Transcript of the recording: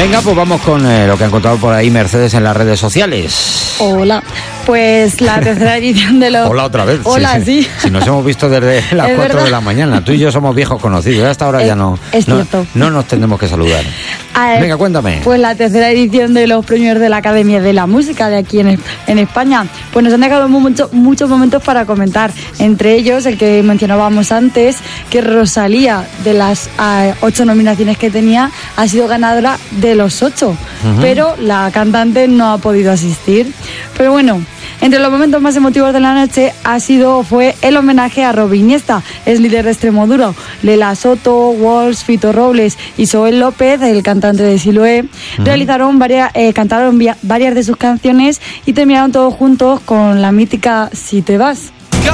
Venga, pues vamos con lo que han contado por ahí Mercedes en las redes sociales. Hola, pues la tercera edición de los... Hola otra vez. Hola, sí. Si nos hemos visto desde las 4 de la mañana. Tú y yo somos viejos conocidos. Hasta ahora ya no nos tendremos que saludar. Venga, cuéntame. Pues la tercera edición de los premios de la Academia de la Música de aquí en España, pues nos han dejado muchos momentos para comentar. Entre ellos, el que mencionábamos antes, que Rosalía, de las 8 nominaciones que tenía, ha sido ganadora de los 8. Pero la cantante no ha podido asistir. Pero bueno, entre los momentos más emotivos de la noche fue el homenaje a Robin Iniesta, es líder de Extremoduro. Lela Soto, Walsh, Fito Robles y Joel López, el cantante de Siloé, cantaron varias de sus canciones y terminaron todos juntos con la mítica Si te vas.